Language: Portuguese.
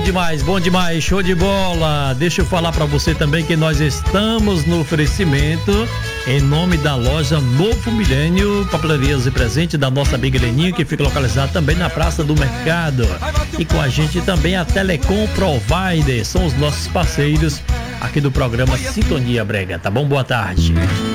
bom demais, show de bola. Deixa eu falar para você também que nós estamos no oferecimento em nome da loja Novo Milênio, papelarias e presente da nossa amiga Leninho, que fica localizada também na Praça do Mercado. E com a gente também a Telecom Provider, são os nossos parceiros aqui do programa Sintonia Brega, tá bom? Boa tarde.